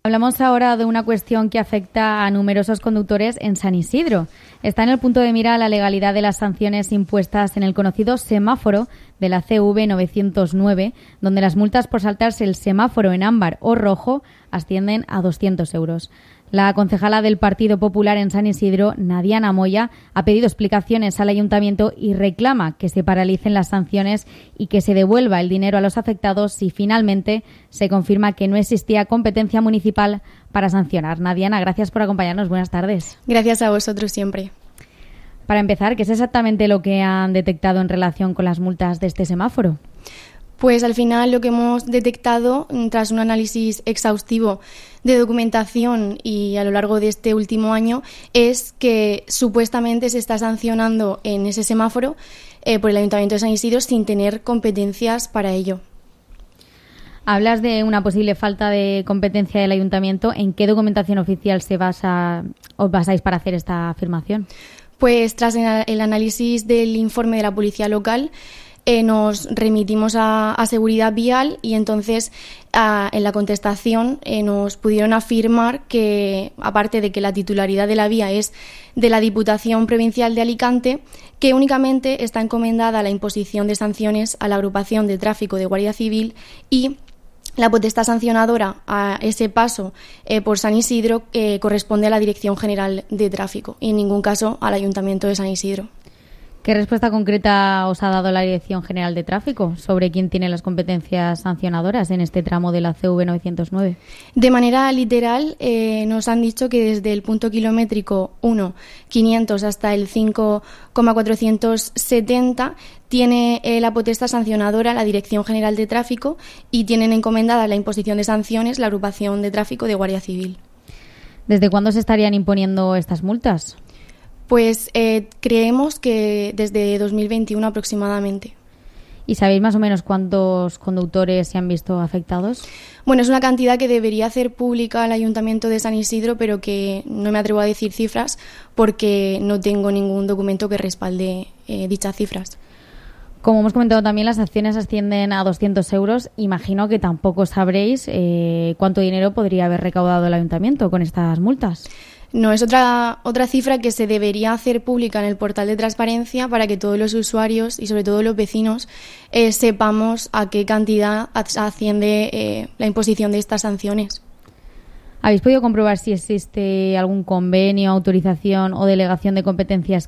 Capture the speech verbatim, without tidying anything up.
Hablamos ahora de una cuestión que afecta a numerosos conductores en San Isidro. Está en el punto de mira la legalidad de las sanciones impuestas en el conocido semáforo de la C V novecientos nueve, donde las multas por saltarse el semáforo en ámbar o rojo ascienden a doscientos euros. La concejala del Partido Popular en San Isidro, Nadiana Moya, ha pedido explicaciones al ayuntamiento y reclama que se paralicen las sanciones y que se devuelva el dinero a los afectados si finalmente se confirma que no existía competencia municipal para sancionar. Nadiana, gracias por acompañarnos. Buenas tardes. Gracias a vosotros siempre. Para empezar, ¿qué es exactamente lo que han detectado en relación con las multas de este semáforo? Pues al final lo que hemos detectado, tras un análisis exhaustivo de documentación y a lo largo de este último año, es que supuestamente se está sancionando en ese semáforo eh, por el Ayuntamiento de San Isidro sin tener competencias para ello. Hablas de una posible falta de competencia del Ayuntamiento. ¿En qué documentación oficial se basa, os basáis para hacer esta afirmación? Pues tras el análisis del informe de la Policía Local, Eh, nos remitimos a, a Seguridad Vial y entonces a, en la contestación eh, nos pudieron afirmar que, aparte de que la titularidad de la vía es de la Diputación Provincial de Alicante, que únicamente está encomendada la imposición de sanciones a la agrupación de tráfico de Guardia Civil y la potestad sancionadora a ese paso eh, por San Isidro eh, corresponde a la Dirección General de Tráfico y en ningún caso al Ayuntamiento de San Isidro. ¿Qué respuesta concreta os ha dado la Dirección General de Tráfico sobre quién tiene las competencias sancionadoras en este tramo de la C V novecientos nueve? De manera literal, eh, nos han dicho que desde el punto kilométrico uno quinientos hasta el cinco coma cuatrocientos setenta tiene eh, la potestad sancionadora la Dirección General de Tráfico y tienen encomendada la imposición de sanciones la agrupación de tráfico de Guardia Civil. ¿Desde cuándo se estarían imponiendo estas multas? Pues eh, creemos que desde dos mil veintiuno aproximadamente. ¿Y sabéis más o menos cuántos conductores se han visto afectados? Bueno, es una cantidad que debería hacer pública el Ayuntamiento de San Isidro, pero que no me atrevo a decir cifras porque no tengo ningún documento que respalde eh, dichas cifras. Como hemos comentado también, las acciones ascienden a doscientos euros. Imagino que tampoco sabréis eh, cuánto dinero podría haber recaudado el Ayuntamiento con estas multas. No, es otra, otra cifra que se debería hacer pública en el portal de transparencia para que todos los usuarios y sobre todo los vecinos eh, sepamos a qué cantidad asciende eh, la imposición de estas sanciones. ¿Habéis podido comprobar si existe algún convenio, autorización o delegación de competencias